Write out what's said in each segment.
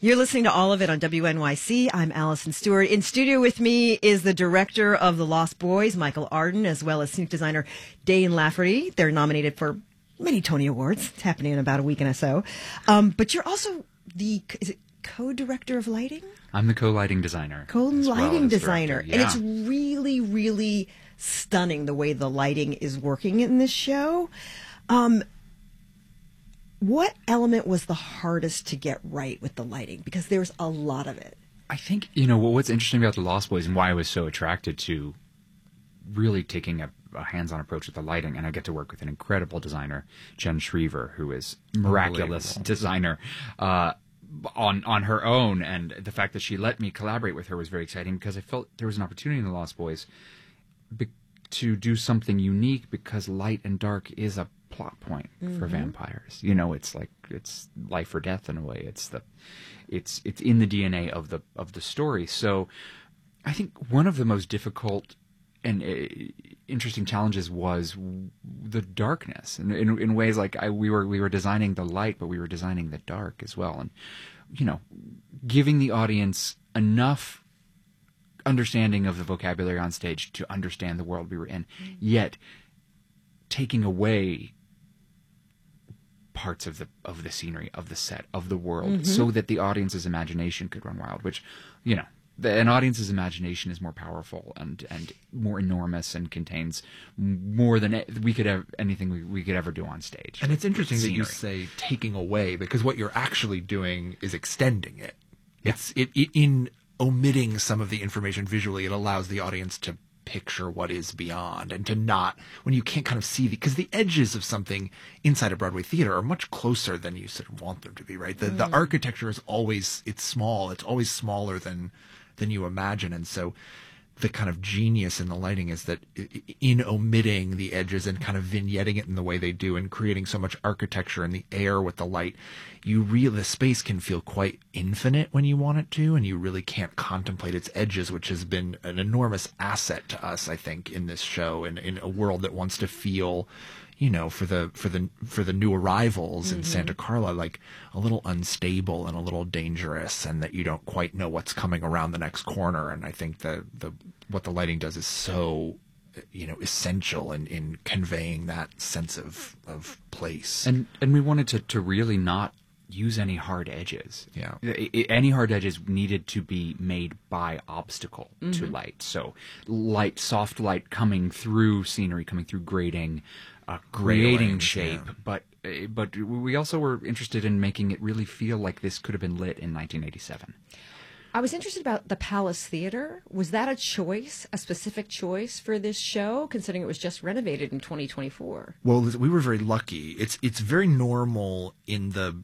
You're listening to all of it on WNYC. I'm Allison Stewart. In studio with me is the director of The Lost Boys, Michael Arden, as well as scenic designer Dane Lafferty. They're nominated for many Tony Awards. It's happening in about a week and so. But you're also is it co-director of lighting? I'm the co-lighting designer. Co-lighting designer. Yeah. And it's really, really stunning the way the lighting is working in this show. What element was the hardest to get right with the lighting? Because there's a lot of it. I think, what's interesting about The Lost Boys and why I was so attracted to really taking a hands-on approach with the lighting, and I get to work with an incredible designer, Jen Schriever, who is miraculous designer on her own, and the fact that she let me collaborate with her was very exciting because I felt there was an opportunity in The Lost Boys to do something unique because light and dark is a plot point for vampires. It's life or death in a way. It's in the DNA of the story. So I think one of the most difficult and interesting challenges was the darkness, and in ways like we were designing the light, but we were designing the dark as well, and giving the audience enough understanding of the vocabulary on stage to understand the world we were in, yet taking away parts of the scenery, of the set, of the world, so that the audience's imagination could run wild, which, an audience's imagination is more powerful and more enormous and contains more than anything we could ever do on stage. And it's interesting that you say taking away, because what you're actually doing is extending it. Yeah. In omitting some of the information visually, it allows the audience to picture what is beyond, and to not, when you can't kind of see because the edges of something inside a Broadway theater are much closer than you sort of want them to be, right? The architecture is always, it's small, it's always smaller than you imagine, and so the kind of genius in the lighting is that in omitting the edges and kind of vignetting it in the way they do and creating so much architecture in the air with the light, the space can feel quite infinite when you want it to, and you really can't contemplate its edges, which has been an enormous asset to us, I think, in this show, and in a world that wants to feel, for the new arrivals in Santa Carla, like a little unstable and a little dangerous, and that you don't quite know what's coming around the next corner. And I think what the lighting does is so essential in conveying that sense of place. And we wanted to really not use any hard edges. Yeah. Any hard edges needed to be made by obstacle to light. So soft light coming through scenery, coming through grading, creating shape, but we also were interested in making it really feel like this could have been lit in 1987. I was interested about the Palace Theater. Was that a choice, a specific choice for this show, considering it was just renovated in 2024? Well, we were very lucky. It's very normal in the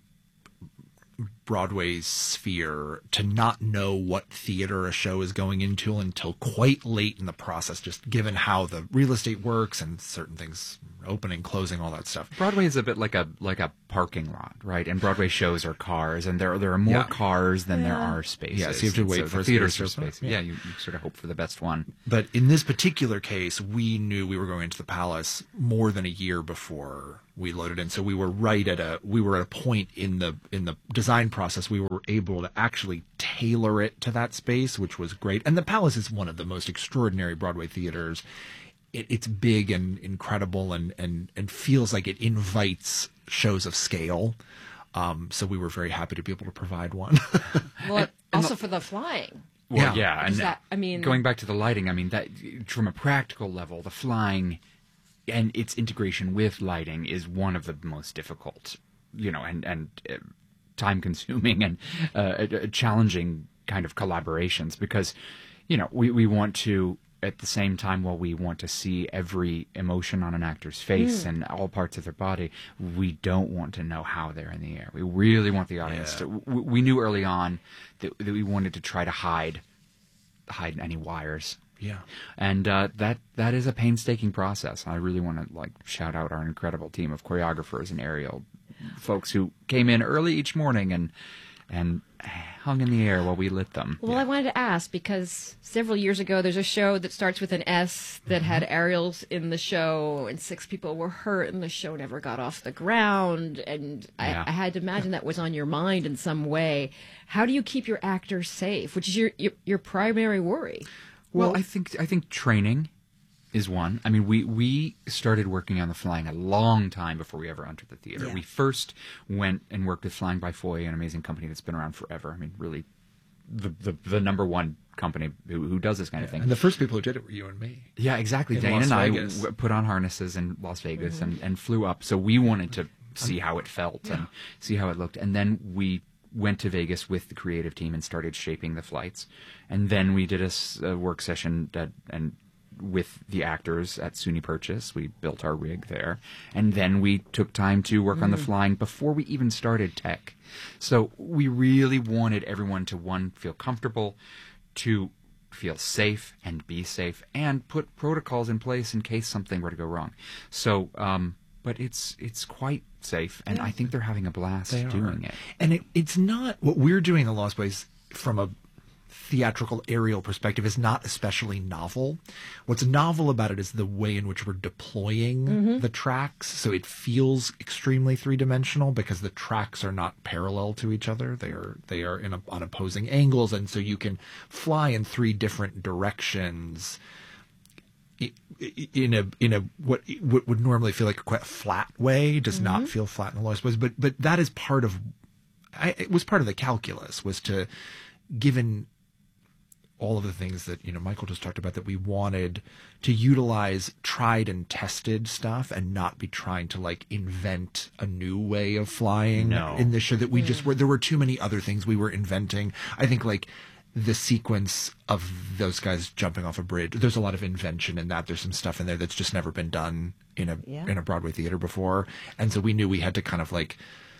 Broadway sphere to not know what theater a show is going into until quite late in the process, just given how the real estate works and certain things opening, closing, all that stuff. Broadway is a bit like a parking lot, right? And Broadway shows are cars, and there are more cars than there are spaces. Yeah, so you have to wait for the theater's space. Yeah, you sort of hope for the best one. But in this particular case, we knew we were going into the Palace more than a year before we loaded in. So we were at a point in the design process. We were able to actually tailor it to that space, which was great. And the Palace is one of the most extraordinary Broadway theaters. It's big and incredible and feels like it invites shows of scale. So we were very happy to be able to provide one. Well, also for the flying. Well, yeah. And going back to the lighting, that from a practical level, the flying and its integration with lighting is one of the most difficult, and time-consuming and challenging kind of collaborations, because, we want to, at the same time, while we want to see every emotion on an actor's face and all parts of their body, we don't want to know how they're in the air. We really want the audience to. We knew early on that we wanted to try to hide any wires. Yeah, and that is a painstaking process. I really want to shout out our incredible team of choreographers and aerial folks who came in early each morning and hung in the air while we lit them. Well, I wanted to ask because several years ago, there's a show that starts with an S that had aerials in the show, and 6 people were hurt, and the show never got off the ground. And Yeah. I had to imagine that was on your mind in some way. How do you keep your actors safe, which is your primary worry? Well, I think training is one. I mean, we started working on the flying a long time before we ever entered the theater. Yeah. We first went and worked with Flying by Foy, an amazing company that's been around forever. I mean, really, the number one company who does this kind of thing. And the first people who did it were you and me. Yeah, exactly. In Dane Las and I Vegas. put on harnesses in Las Vegas and flew up. So we wanted to see how it felt and see how it looked. And then we went to Vegas with the creative team and started shaping the flights. And then we did a work session and with the actors at SUNY Purchase. We built our rig there. And then we took time to work on the flying before we even started tech. So we really wanted everyone to, one, feel comfortable, to feel safe and be safe, and put protocols in place in case something were to go wrong. So, but it's quite safe, and I think they're having a blast doing it. And it's not what we're doing in The Lost Boys from a theatrical aerial perspective is not especially novel. What's novel about it is the way in which we're deploying the tracks. So it feels extremely three-dimensional because the tracks are not parallel to each other. They are on opposing angles, and so you can fly in 3 different directions in a what would normally feel like a quite flat way. Does not feel flat in The Lost Boys, but that is part of it was part of the calculus, was to, given all of the things that, Michael just talked about, that we wanted to utilize tried and tested stuff and not be trying to like invent a new way of flying in this show, that we just there were too many other things we were inventing. I think like the sequence of those guys jumping off a bridge, there's a lot of invention in that. There's some stuff in there that's just never been done in a Broadway theater before. And so we knew we had to kind of like,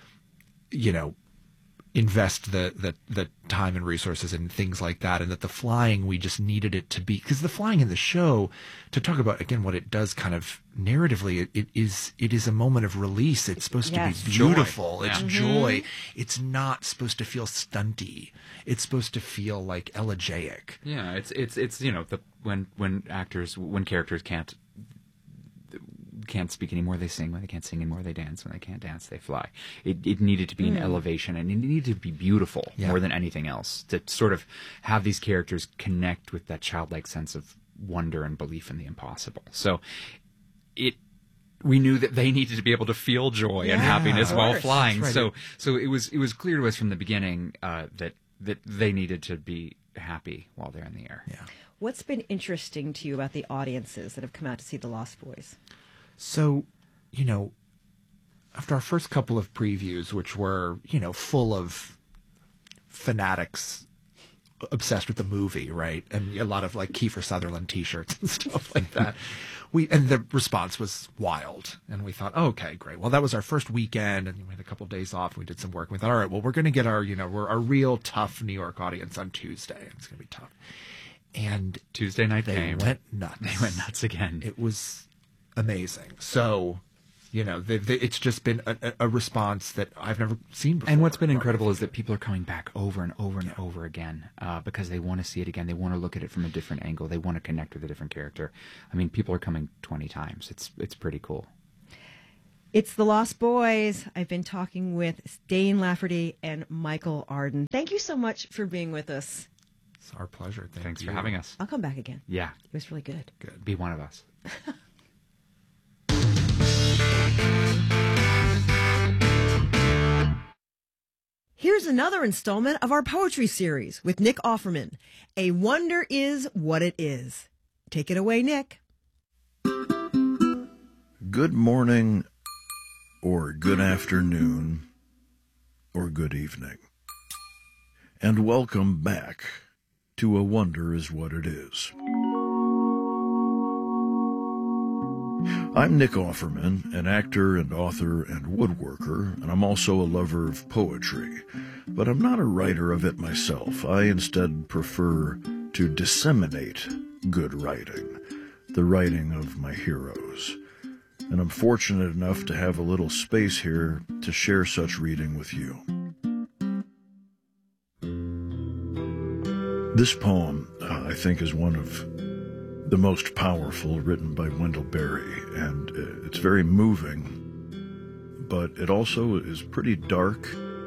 invest the time and resources and things like that, and that the flying, we just needed it to be, because the flying in the show, to talk about again what it does kind of narratively, it is a moment of release. It's supposed to be beautiful. Joy. It's joy. It's not supposed to feel stunty. It's supposed to feel like elegiac. Yeah, it's when characters can't speak anymore, they sing. When they can't sing anymore, they dance. When they can't dance, they fly. It needed to be an elevation, and it needed to be beautiful more than anything else, to sort of have these characters connect with that childlike sense of wonder and belief in the impossible. So we knew that they needed to be able to feel joy and happiness while flying. Right. So it was clear to us from the beginning that they needed to be happy while they're in the air. Yeah. What's been interesting to you about the audiences that have come out to see The Lost Boys? So, after our first couple of previews, which were, full of fanatics obsessed with the movie, right? And a lot of like Kiefer Sutherland t-shirts and stuff like that. And the response was wild. And we thought, okay, great. Well, that was our first weekend, and we had a couple of days off, and we did some work. And we thought, all right, well, we're going to get our real tough New York audience on Tuesday. It's going to be tough. And Tuesday night they went nuts. They went nuts again. It was amazing. So, it's just been a response that I've never seen before. And what's been incredible is that people are coming back over and over and over again because they want to see it again. They want to look at it from a different angle. They want to connect with a different character. I mean, people are coming 20 times. It's pretty cool. It's The Lost Boys. I've been talking with Dane Lafferty and Michael Arden. Thank you so much for being with us. It's our pleasure. Thanks for having us. I'll come back again. Yeah. It was really good. Good. Be one of us. Here's another installment of our poetry series with Nick Offerman. A Wonder Is What It Is. Take it away, Nick. Good morning, or good afternoon, or good evening. And welcome back to A Wonder Is What It Is. I'm Nick Offerman, an actor and author and woodworker, and I'm also a lover of poetry. But I'm not a writer of it myself. I instead prefer to disseminate good writing, the writing of my heroes. And I'm fortunate enough to have a little space here to share such reading with you. This poem, I think, is one of the most powerful written by Wendell Berry, and it's very moving, but it also is pretty dark.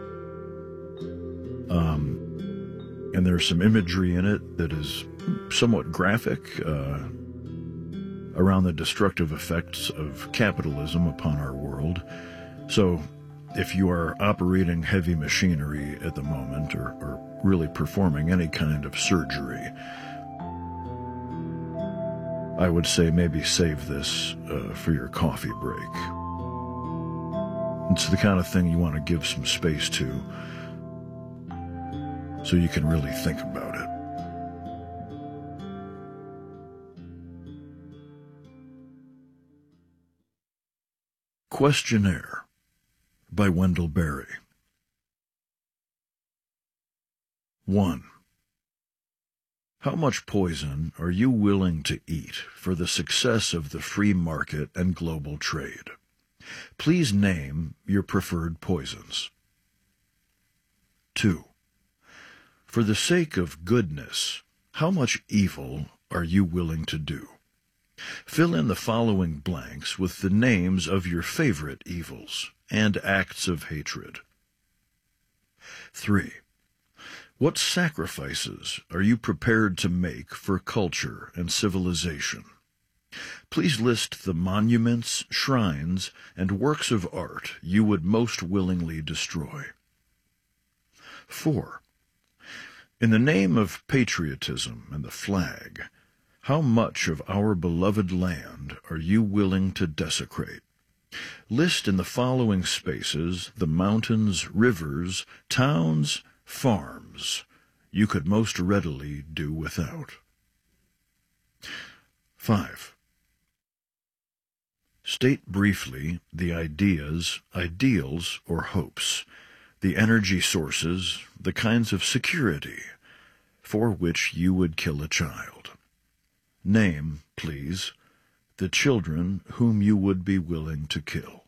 And there's some imagery in it that is somewhat graphic around the destructive effects of capitalism upon our world. So if you are operating heavy machinery at the moment or really performing any kind of surgery, I would say maybe save this for your coffee break. It's the kind of thing you want to give some space to so you can really think about it. Questionnaire by Wendell Berry. 1. How much poison are you willing to eat for the success of the free market and global trade? Please name your preferred poisons. 2. For the sake of goodness, how much evil are you willing to do? Fill in the following blanks with the names of your favorite evils and acts of hatred. 3. What sacrifices are you prepared to make for culture and civilization? Please list the monuments, shrines, and works of art you would most willingly destroy. 4. In the name of patriotism and the flag, how much of our beloved land are you willing to desecrate? List in the following spaces the mountains, rivers, towns, farms you could most readily do without. 5. State briefly the ideas, ideals, or hopes, the energy sources, the kinds of security for which you would kill a child. Name, please, the children whom you would be willing to kill.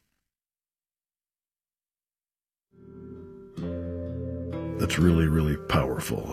That's really, really powerful.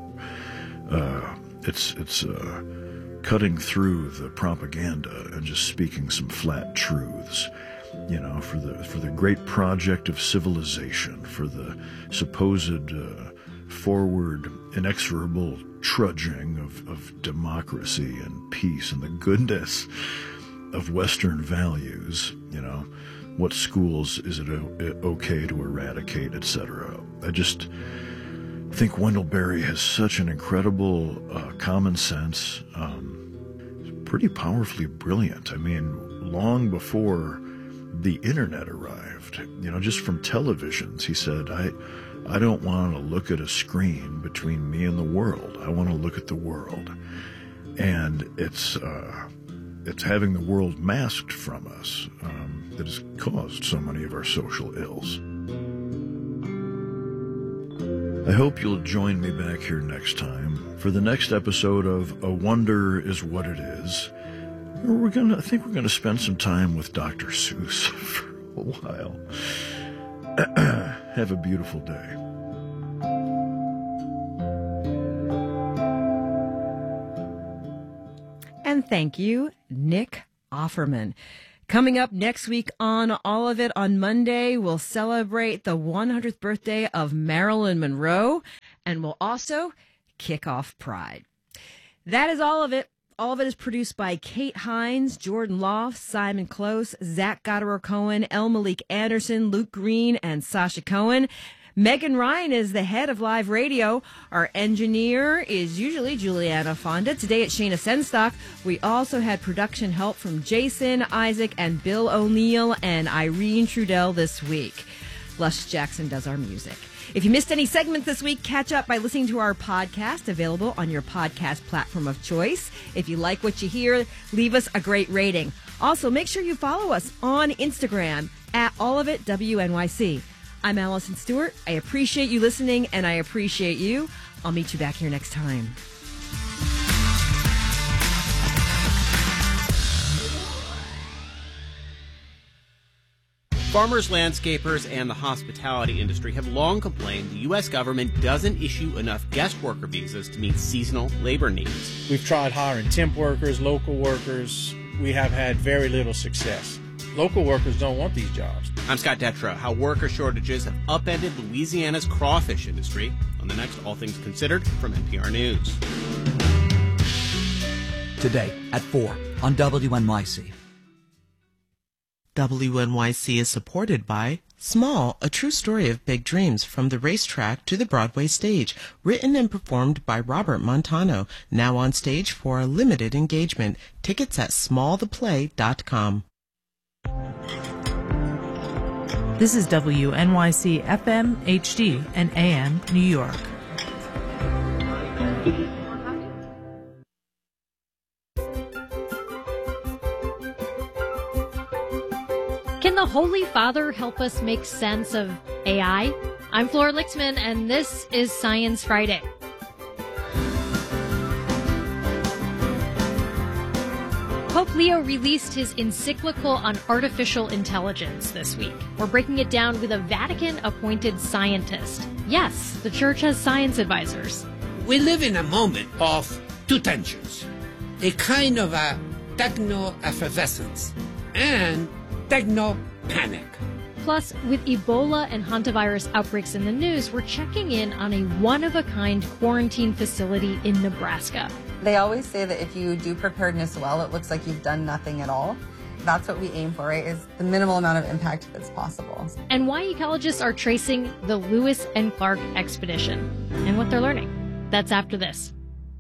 It's cutting through the propaganda and just speaking some flat truths. You know, for the great project of civilization, for the supposed forward, inexorable trudging of democracy and peace and the goodness of Western values, you know, what schools is it okay to eradicate, etc. I just think Wendell Berry has such an incredible common sense, pretty powerfully brilliant. I mean, long before the internet arrived, you know, just from televisions, he said, I don't want to look at a screen between me and the world. I want to look at the world. And it's having the world masked from us that has caused so many of our social ills. I hope you'll join me back here next time for the next episode of A Wonder Is What It Is. I think we're gonna spend some time with Dr. Seuss for a while. Have a beautiful day. And thank you, Nick Offerman. Coming up next week on All of It on Monday, we'll celebrate the 100th birthday of Marilyn Monroe, and we'll also kick off Pride. That is All of It. All of It is produced by Kate Hines, Jordan Loft, Simon Close, Zach Goddard-Cohen, El Malik Anderson, Luke Green, and Sasha Cohen. Megan Ryan is the head of live radio. Our engineer is usually Juliana Fonda. Today it's Shayna Senstock. We also had production help from Jason, Isaac, and Bill O'Neill, and Irene Trudell this week. Lush Jackson does our music. If you missed any segments this week, catch up by listening to our podcast, available on your podcast platform of choice. If you like what you hear, leave us a great rating. Also, make sure you follow us on Instagram at AllOfItWNYC. I'm Allison Stewart. I appreciate you listening, and I appreciate you. I'll meet you back here next time. Farmers, landscapers, and the hospitality industry have long complained the U.S. government doesn't issue enough guest worker visas to meet seasonal labor needs. We've tried hiring temp workers, local workers. We have had very little success. Local workers don't want these jobs. I'm Scott Detrow. How worker shortages have upended Louisiana's crawfish industry on the next All Things Considered from NPR News. Today at 4 on WNYC. WNYC is supported by Small, a true story of big dreams from the racetrack to the Broadway stage, written and performed by Robert Montano, now on stage for a limited engagement. Tickets at smalltheplay.com. This is WNYC FM, HD, and AM, New York. Can the Holy Father help us make sense of AI? I'm Flora Lichtman, and this is Science Friday. Pope Leo released his encyclical on artificial intelligence this week. We're breaking it down with a Vatican-appointed scientist. Yes, the Church has science advisors. We live in a moment of two tensions. A kind of a techno-effervescence and techno-panic. Plus, with Ebola and hantavirus outbreaks in the news, we're checking in on a one-of-a-kind quarantine facility in Nebraska. They always say that if you do preparedness well, it looks like you've done nothing at all. That's what we aim for, right? Is the minimal amount of impact that's possible. And why ecologists are tracing the Lewis and Clark expedition and what they're learning. That's after this.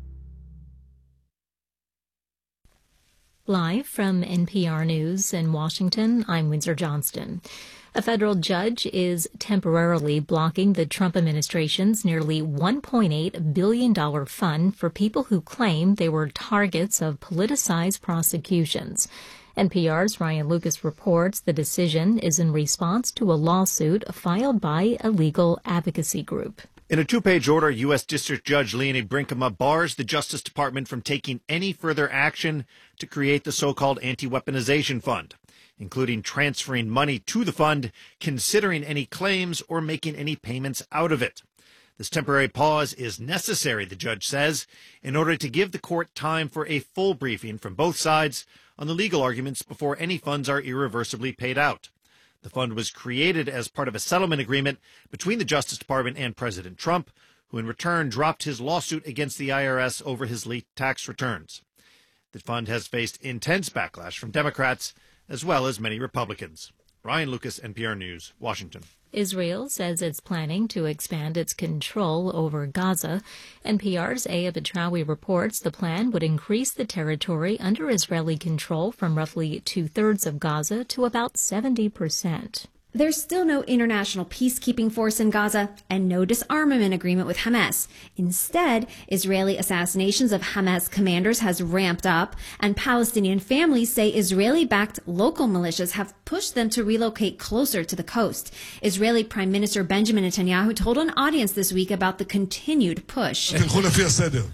Live from NPR News in Washington, I'm Windsor Johnston. A federal judge is temporarily blocking the Trump administration's nearly $1.8 billion fund for people who claim they were targets of politicized prosecutions. NPR's Ryan Lucas reports the decision is in response to a lawsuit filed by a legal advocacy group. In a two-page order, U.S. District Judge Leonie Brinkema bars the Justice Department from taking any further action to create the so-called anti-weaponization fund, including transferring money to the fund, considering any claims, or making any payments out of it. This temporary pause is necessary, the judge says, in order to give the court time for a full briefing from both sides on the legal arguments before any funds are irreversibly paid out. The fund was created as part of a settlement agreement between the Justice Department and President Trump, who in return dropped his lawsuit against the IRS over his leaked tax returns. The fund has faced intense backlash from Democrats as well as many Republicans. Ryan Lucas, NPR News, Washington. Israel says it's planning to expand its control over Gaza. NPR's Aya Betrawi reports the plan would increase the territory under Israeli control from roughly two-thirds of Gaza to about 70%. There's still no international peacekeeping force in Gaza and no disarmament agreement with Hamas. Instead, Israeli assassinations of Hamas commanders has ramped up, and Palestinian families say Israeli-backed local militias have pushed them to relocate closer to the coast. Israeli Prime Minister Benjamin Netanyahu told an audience this week about the continued push. The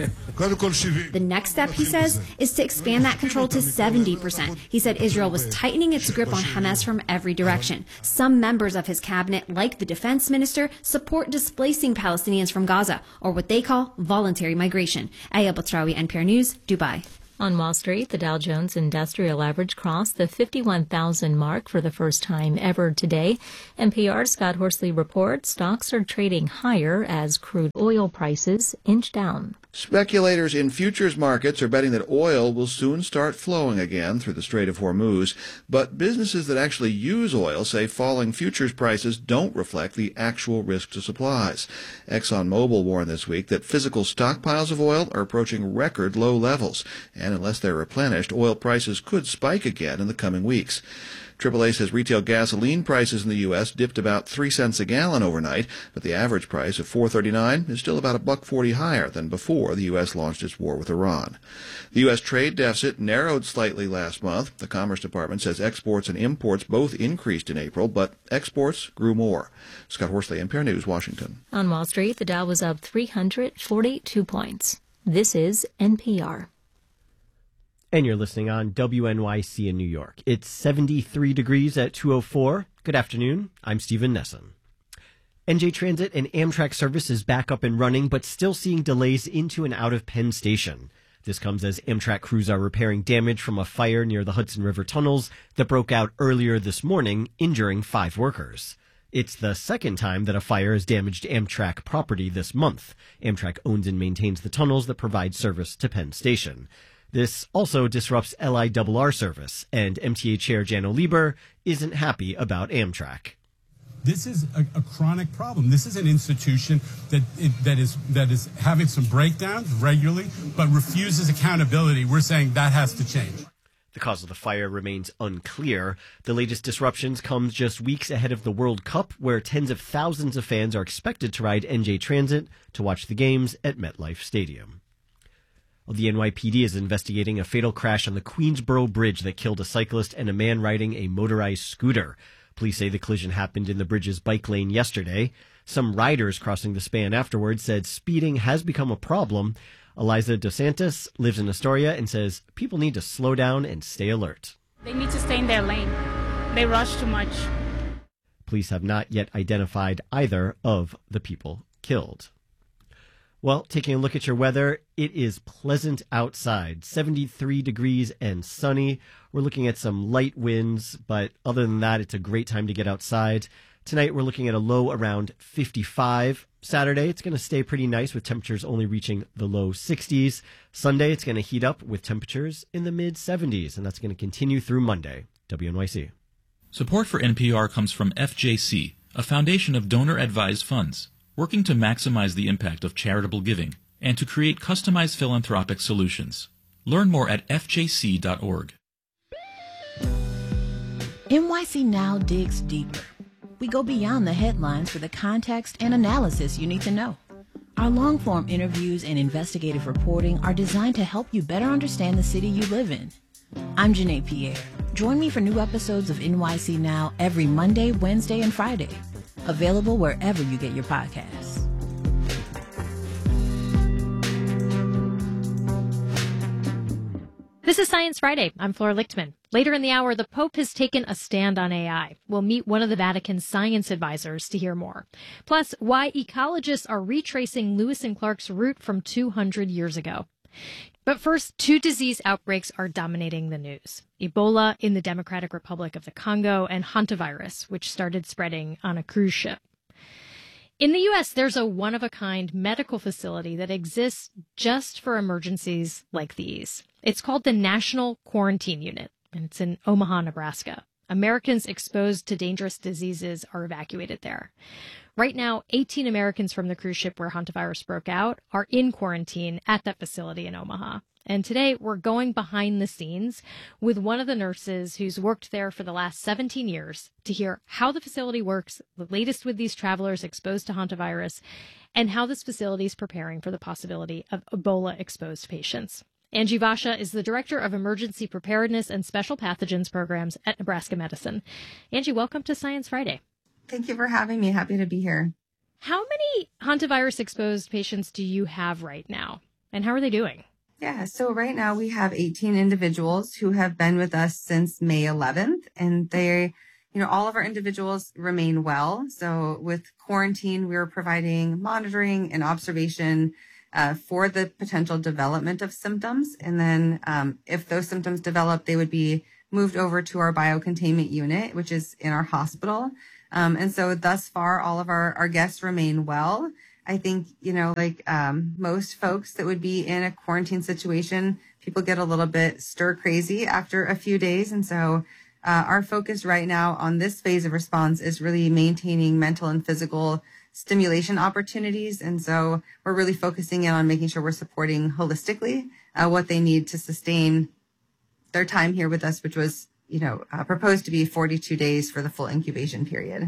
next step, he says, is to expand that control to 70%. He said Israel was tightening its grip on Hamas from every direction. Some members of his cabinet, like the defense minister, support displacing Palestinians from Gaza, or what they call voluntary migration. Aya Batrawi, NPR News, Dubai. On Wall Street, the Dow Jones Industrial Average crossed the 51,000 mark for the first time ever today. NPR's Scott Horsley reports stocks are trading higher as crude oil prices inch down. Speculators in futures markets are betting that oil will soon start flowing again through the Strait of Hormuz, but businesses that actually use oil say falling futures prices don't reflect the actual risk to supplies. ExxonMobil warned this week that physical stockpiles of oil are approaching record low levels, and unless they're replenished, oil prices could spike again in the coming weeks. AAA says retail gasoline prices in the U.S. dipped about 3 cents a gallon overnight, but the average price of $4.39 is still about $1.40 higher than before the U.S. launched its war with Iran. The U.S. trade deficit narrowed slightly last month. The Commerce Department says exports and imports both increased in April, but exports grew more. Scott Horsley, NPR News, Washington. On Wall Street, the Dow was up 342 points. This is NPR. And you're listening on WNYC in New York. It's 73 degrees at 2:04. Good afternoon. I'm Stephen Nesson. NJ Transit and Amtrak service is back up and running, but still seeing delays into and out of Penn Station. This comes as Amtrak crews are repairing damage from a fire near the Hudson River tunnels that broke out earlier this morning, injuring 5 workers. It's the second time that a fire has damaged Amtrak property this month. Amtrak owns and maintains the tunnels that provide service to Penn Station. This also disrupts LIRR service, and MTA Chair Janno Lieber isn't happy about Amtrak. This is a chronic problem. This is an institution that is having some breakdowns regularly, but refuses accountability. We're saying that has to change. The cause of the fire remains unclear. The latest disruptions comes just weeks ahead of the World Cup, where tens of thousands of fans are expected to ride NJ Transit to watch the games at MetLife Stadium. Well, the NYPD is investigating a fatal crash on the Queensboro Bridge that killed a cyclist and a man riding a motorized scooter. Police say the collision happened in the bridge's bike lane yesterday. Some riders crossing the span afterwards said speeding has become a problem. Eliza DeSantis lives in Astoria and says people need to slow down and stay alert. They need to stay in their lane. They rush too much. Police have not yet identified either of the people killed. Well, taking a look at your weather, it is pleasant outside, 73 degrees and sunny. We're looking at some light winds, but other than that, it's a great time to get outside. Tonight, we're looking at a low around 55. Saturday, it's going to stay pretty nice with temperatures only reaching the low 60s. Sunday, it's going to heat up with temperatures in the mid 70s, and that's going to continue through Monday. WNYC. Support for NPR comes from FJC, a foundation of donor-advised funds, working to maximize the impact of charitable giving and to create customized philanthropic solutions. Learn more at fjc.org. NYC Now digs deeper. We go beyond the headlines for the context and analysis you need to know. Our long-form interviews and investigative reporting are designed to help you better understand the city you live in. I'm Janae Pierre. Join me for new episodes of NYC Now every Monday, Wednesday, and Friday. Available wherever you get your podcasts. This is Science Friday. I'm Flora Lichtman. Later in the hour, the Pope has taken a stand on AI. We'll meet one of the Vatican's science advisors to hear more. Plus, why ecologists are retracing Lewis and Clark's route from 200 years ago. But first, 2 disease outbreaks are dominating the news. Ebola in the Democratic Republic of the Congo and hantavirus, which started spreading on a cruise ship. In the U.S., there's a one-of-a-kind medical facility that exists just for emergencies like these. It's called the National Quarantine Unit, and it's in Omaha, Nebraska. Americans exposed to dangerous diseases are evacuated there. Right now, 18 Americans from the cruise ship where hantavirus broke out are in quarantine at that facility in Omaha. And today, we're going behind the scenes with one of the nurses who's worked there for the last 17 years to hear how the facility works, the latest with these travelers exposed to hantavirus, and how this facility is preparing for the possibility of Ebola-exposed patients. Angie Vasha is the Director of Emergency Preparedness and Special Pathogens Programs at Nebraska Medicine. Angie, welcome to Science Friday. Thank you for having me. Happy to be here. How many hantavirus-exposed patients do you have right now, and how are they doing? Yeah, so right now we have 18 individuals who have been with us since May 11th, and they, all of our individuals remain well. So with quarantine, we're providing monitoring and observation for the potential development of symptoms. And then if those symptoms develop, they would be moved over to our biocontainment unit, which is in our hospital. And so thus far, all of our guests remain well. I think, most folks that would be in a quarantine situation, people get a little bit stir crazy after a few days. And so our focus right now on this phase of response is really maintaining mental and physical stimulation opportunities. And so we're really focusing in on making sure we're supporting holistically what they need to sustain their time here with us, which was, proposed to be 42 days for the full incubation period.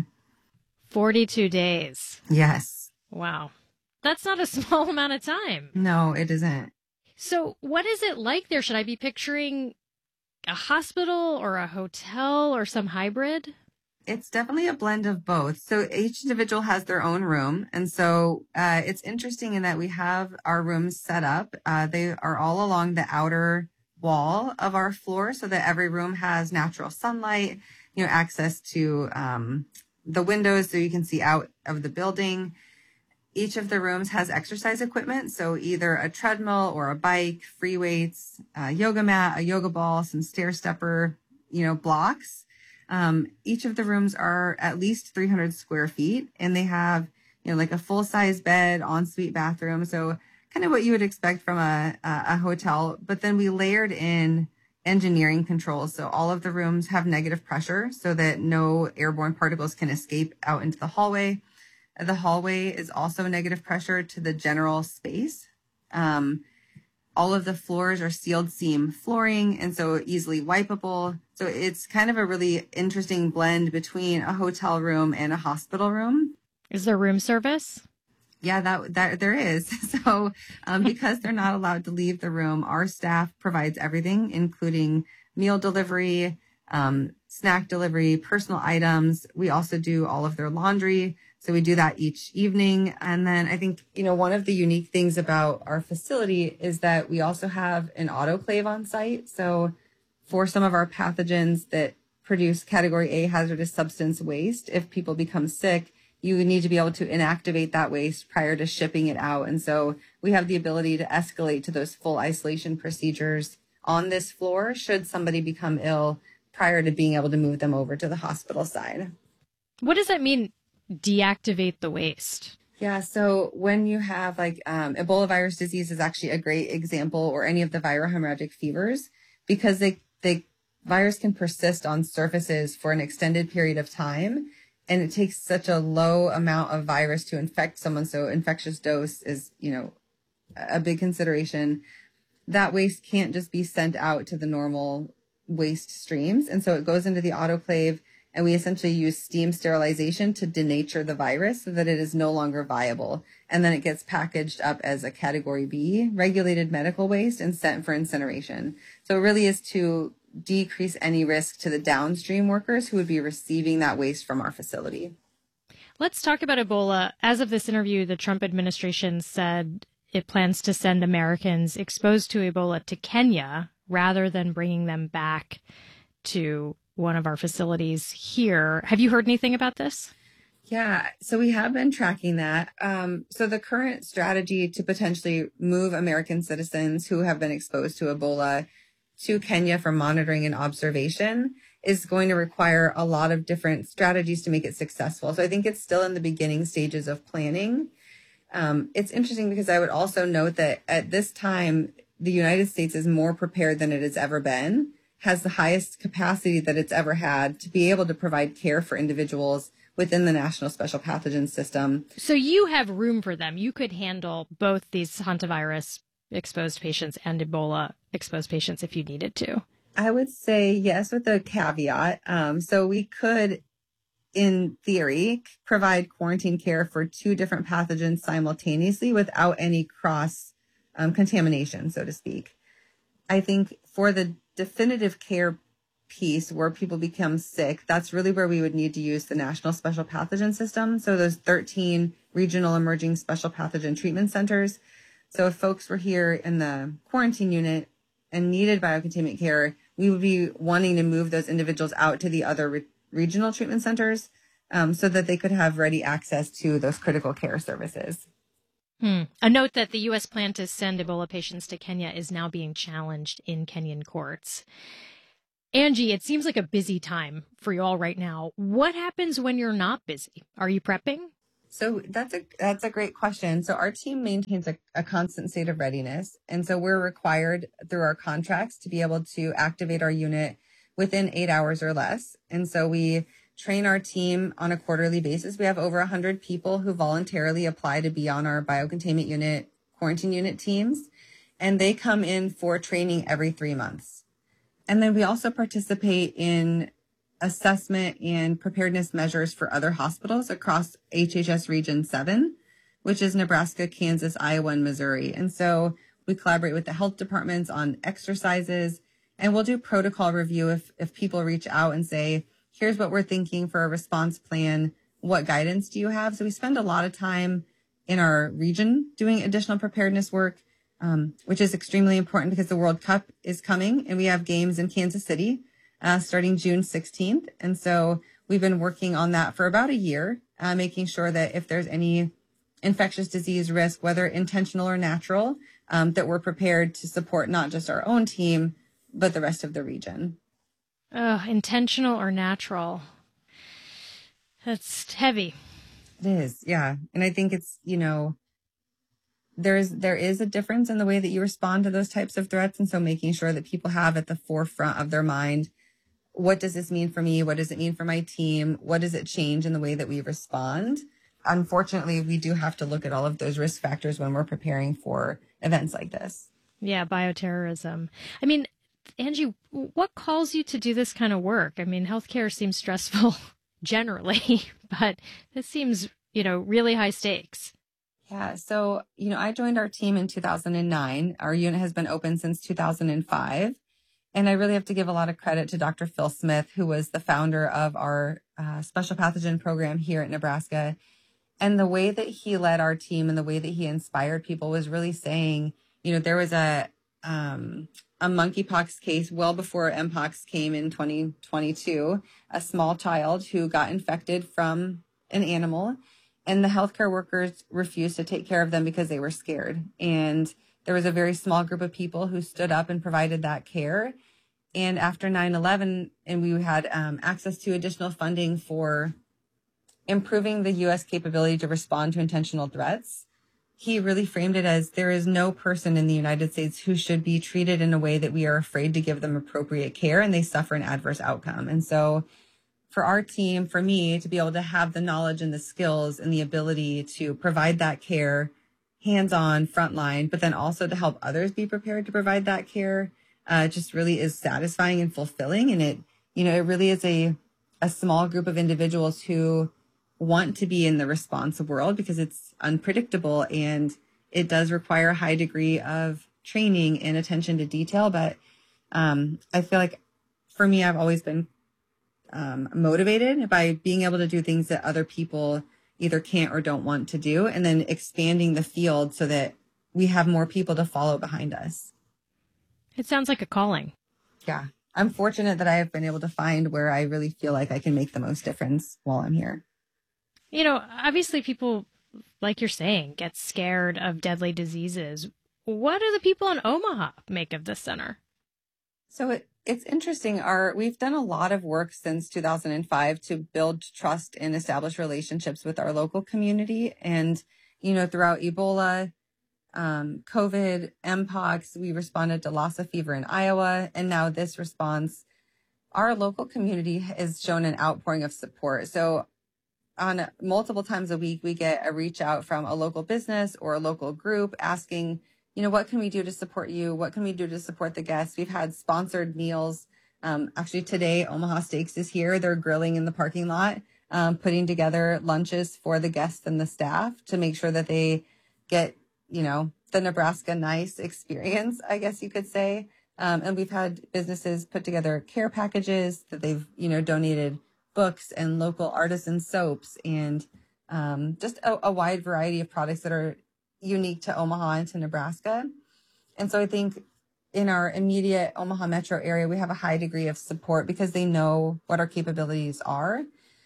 42 days. Yes. Wow. That's not a small amount of time. No, it isn't. So what is it like there? Should I be picturing a hospital or a hotel or some hybrid? It's definitely a blend of both. So each individual has their own room. And so it's interesting in that we have our rooms set up. They are all along the outer wall of our floor so that every room has natural sunlight. access to the windows so you can see out of the building. Each of the rooms has exercise equipment, so either a treadmill or a bike, free weights, a yoga mat, a yoga ball, some stair stepper, blocks. Each of the rooms are at least 300 square feet, and they have, like a full-size bed, ensuite bathroom. So kind of what you would expect from a hotel. But then we layered in engineering controls. So all of the rooms have negative pressure so that no airborne particles can escape out into the hallway. The hallway is also negative pressure to the general space. All of the floors are sealed seam flooring, and so easily wipeable. So it's kind of a really interesting blend between a hotel room and a hospital room. Is there room service? Yeah, that there is. So because they're not allowed to leave the room, our staff provides everything, including meal delivery, snack delivery, personal items. We also do all of their laundry. So we do that each evening. And then I think, one of the unique things about our facility is that we also have an autoclave on site. So for some of our pathogens that produce category A hazardous substance waste, if people become sick, you need to be able to inactivate that waste prior to shipping it out. And so we have the ability to escalate to those full isolation procedures on this floor should somebody become ill prior to being able to move them over to the hospital side. What does that mean, deactivate the waste? Yeah, so when you have Ebola virus disease is actually a great example, or any of the viral hemorrhagic fevers, because the virus can persist on surfaces for an extended period of time. And it takes such a low amount of virus to infect someone. So infectious dose is, a big consideration. That waste can't just be sent out to the normal waste streams. And so it goes into the autoclave, and we essentially use steam sterilization to denature the virus so that it is no longer viable. And then it gets packaged up as a category B regulated medical waste and sent for incineration. So it really is to decrease any risk to the downstream workers who would be receiving that waste from our facility. Let's talk about Ebola. As of this interview, the Trump administration said it plans to send Americans exposed to Ebola to Kenya rather than bringing them back to one of our facilities here. Have you heard anything about this? Yeah, so we have been tracking that. So the current strategy to potentially move American citizens who have been exposed to Ebola to Kenya for monitoring and observation is going to require a lot of different strategies to make it successful. So I think it's still in the beginning stages of planning. It's interesting because I would also note that at this time, the United States is more prepared than it has ever been, has the highest capacity that it's ever had to be able to provide care for individuals within the National Special Pathogen System. So you have room for them. You could handle both these hantavirus exposed patients and Ebola exposed patients if you needed to. I would say yes, with a caveat. So we could, in theory, provide quarantine care for two different pathogens simultaneously without any cross contamination, so to speak. I think for the definitive care piece where people become sick, that's really where we would need to use the National Special Pathogen System. So those 13 regional emerging special pathogen treatment centers. So if folks were here in the quarantine unit and needed biocontainment care, we would be wanting to move those individuals out to the other regional treatment centers so that they could have ready access to those critical care services. A note that the U.S. plan to send Ebola patients to Kenya is now being challenged in Kenyan courts. Angie, it seems like a busy time for you all right now. What happens when you're not busy? Are you prepping? So that's a great question. So our team maintains a constant state of readiness. And so we're required through our contracts to be able to activate our unit within 8 hours or less. And so we train our team on a quarterly basis. We have over 100 people who voluntarily apply to be on our biocontainment unit, quarantine unit teams. And they come in for training every 3 months. And then we also participate in assessment and preparedness measures for other hospitals across HHS Region 7, which is Nebraska, Kansas, Iowa, and Missouri. And so we collaborate with the health departments on exercises, and we'll do protocol review if people reach out and say, here's what we're thinking for a response plan. What guidance do you have? So we spend a lot of time in our region doing additional preparedness work, which is extremely important because the World Cup is coming and we have games in Kansas City. starting June 16th. And so we've been working on that for about a year, making sure that if there's any infectious disease risk, whether intentional or natural, that we're prepared to support not just our own team, but the rest of the region. Intentional or natural. That's heavy. It is, yeah. And I think it's, there is a difference in the way that you respond to those types of threats. And so making sure that people have at the forefront of their mind, what does this mean for me? What does it mean for my team? What does it change in the way that we respond? Unfortunately, we do have to look at all of those risk factors when we're preparing for events like this. Yeah, bioterrorism. I mean, Angie, what calls you to do this kind of work? I mean, healthcare seems stressful generally, but this seems, really high stakes. Yeah. So, I joined our team in 2009. Our unit has been open since 2005. And I really have to give a lot of credit to Dr. Phil Smith, who was the founder of our special pathogen program here at Nebraska. And the way that he led our team and the way that he inspired people was really saying, there was a monkeypox case well before Mpox came in 2022, a small child who got infected from an animal, and the healthcare workers refused to take care of them because they were scared. And there was a very small group of people who stood up and provided that care. And after 9/11, and we had access to additional funding for improving the U.S. capability to respond to intentional threats, he really framed it as there is no person in the United States who should be treated in a way that we are afraid to give them appropriate care and they suffer an adverse outcome. And so for our team, for me, to be able to have the knowledge and the skills and the ability to provide that care hands-on, frontline, but then also to help others be prepared to provide that care, just really is satisfying and fulfilling. And it really is a small group of individuals who want to be in the response world because it's unpredictable and it does require a high degree of training and attention to detail. But I feel like for me, I've always been motivated by being able to do things that other people either can't or don't want to do, and then expanding the field so that we have more people to follow behind us. It sounds like a calling. Yeah. I'm fortunate that I have been able to find where I really feel like I can make the most difference while I'm here. Obviously people, like you're saying, get scared of deadly diseases. What do the people in Omaha make of this center? So it's interesting. We've done a lot of work since 2005 to build trust and establish relationships with our local community. And, throughout Ebola, COVID, Mpox, we responded to Lassa fever in Iowa. And now this response, our local community has shown an outpouring of support. So on multiple times a week, we get a reach out from a local business or a local group asking, what can we do to support you? What can we do to support the guests? We've had sponsored meals. Actually today, Omaha Steaks is here. They're grilling in the parking lot, putting together lunches for the guests and the staff to make sure that they get, the Nebraska nice experience, I guess you could say. And we've had businesses put together care packages that they've, donated books and local artisan soaps and just a wide variety of products that are unique to Omaha and to Nebraska. And so I think in our immediate Omaha metro area, we have a high degree of support because they know what our capabilities are.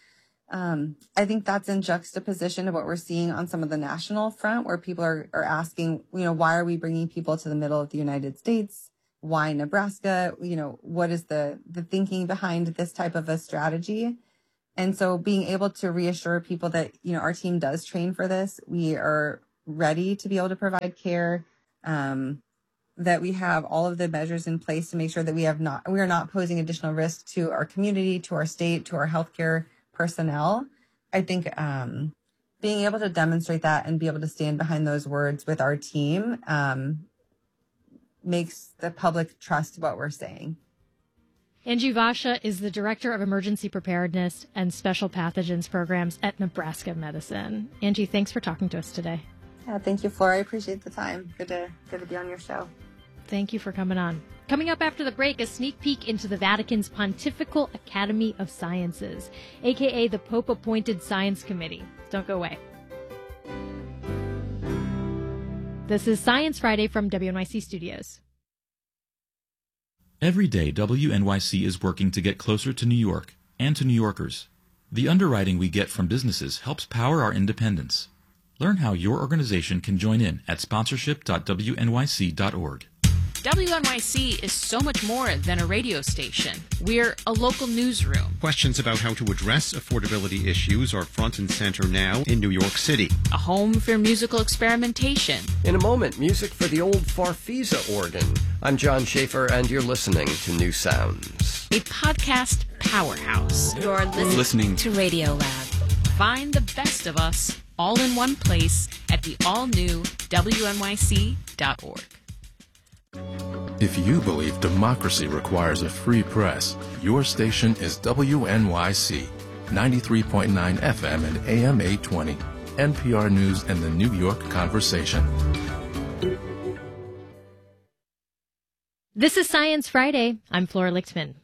I think that's in juxtaposition to what we're seeing on some of the national front where people are asking, why are we bringing people to the middle of the United States? Why Nebraska? What is the thinking behind this type of a strategy? And so being able to reassure people that, our team does train for this, we are ready to be able to provide care, that we have all of the measures in place to make sure that we are not posing additional risk to our community, to our state, to our healthcare personnel. I think being able to demonstrate that and be able to stand behind those words with our team makes the public trust what we're saying. Angie Vasha is the Director of Emergency Preparedness and Special Pathogens Programs at Nebraska Medicine. Angie, thanks for talking to us today. Yeah, thank you, Flora. I appreciate the time. Good to be on your show. Thank you for coming on. Coming up after the break, a sneak peek into the Vatican's Pontifical Academy of Sciences, a.k.a. the Pope-appointed Science Committee. Don't go away. This is Science Friday from WNYC Studios. Every day, WNYC is working to get closer to New York and to New Yorkers. The underwriting we get from businesses helps power our independence. Learn how your organization can join in at sponsorship.wnyc.org. WNYC is so much more than a radio station. We're a local newsroom. Questions about how to address affordability issues are front and center now in New York City. A home for musical experimentation. In a moment, music for the old Farfisa organ. I'm John Schaefer, and you're listening to New Sounds. A podcast powerhouse. You're listening to Radio Lab. Find the best of us all in one place at the all-new WNYC.org. If you believe democracy requires a free press, your station is WNYC, 93.9 FM and AM 820, NPR News and the New York Conversation. This is Science Friday. I'm Flora Lichtman.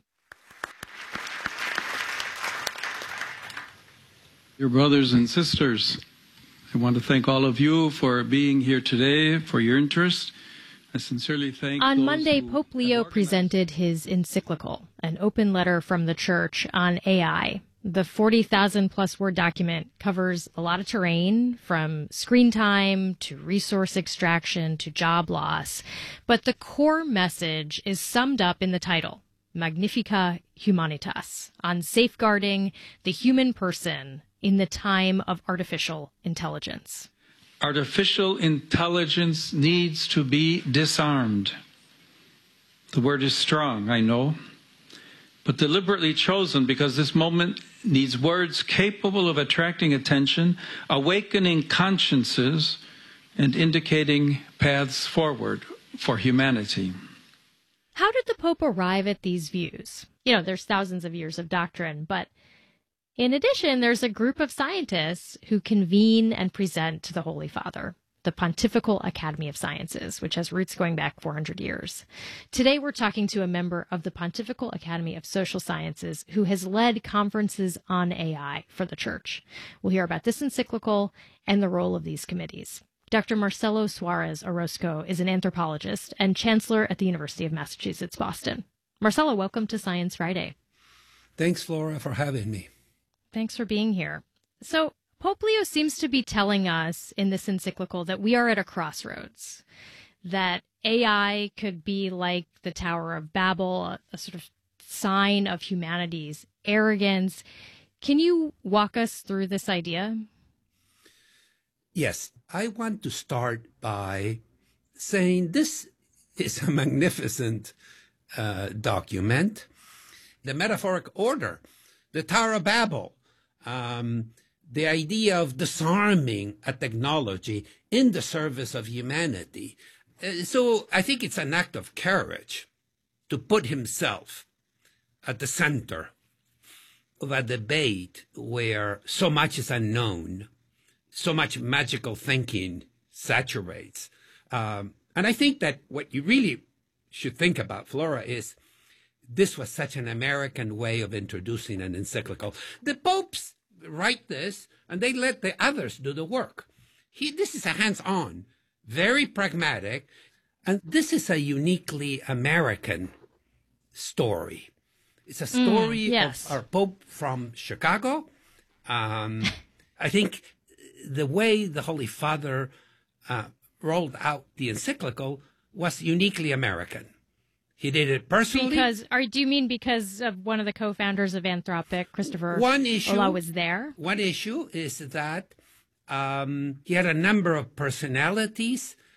Dear brothers and sisters, I want to thank all of you for being here today, for your interest. I sincerely thank On Monday, Pope Leo presented his encyclical, an open letter from the Church on AI. The 40,000-plus word document covers a lot of terrain, from screen time to resource extraction to job loss. But the core message is summed up in the title, Magnificat Humanitas, on safeguarding the human person in the time of artificial intelligence. Artificial intelligence needs to be disarmed. The word is strong, I know, but deliberately chosen because this moment needs words capable of attracting attention, awakening consciences, and indicating paths forward for humanity. How did the Pope arrive at these views? You know, there's thousands of years of doctrine, but in addition, there's a group of scientists who convene and present to the Holy Father, the Pontifical Academy of Sciences, which has roots going back 400 years. Today, we're talking to a member of the Pontifical Academy of Social Sciences who has led conferences on AI for the Church. We'll hear about this encyclical and the role of these committees. Dr. Marcelo Suarez Orozco is an anthropologist and chancellor at the University of Massachusetts, Boston. Marcelo, welcome to Science Friday. Thanks, Flora, for having me. Thanks for being here. So Pope Leo seems to be telling us in this encyclical that we are at a crossroads, that AI could be like the Tower of Babel, a sort of sign of humanity's arrogance. Can you walk us through this idea? Yes, I want to start by saying this is a magnificent document. The metaphoric order, the Tower of Babel, the idea of disarming a technology in the service of humanity. So I think it's an act of courage to put himself at the center of a debate where so much is unknown, so much magical thinking saturates. And I think that what you really should think about, Flora, is this was such an American way of introducing an encyclical. The popes write this, and they let the others do the work. This is a hands-on, very pragmatic, and this is a uniquely American story. It's a story of our Pope from Chicago. I think the way the Holy Father rolled out the encyclical was uniquely American. He did it personally. Do you mean because of one of the co-founders of Anthropic, Christopher Olah, was there? One issue is that he had a number of personalities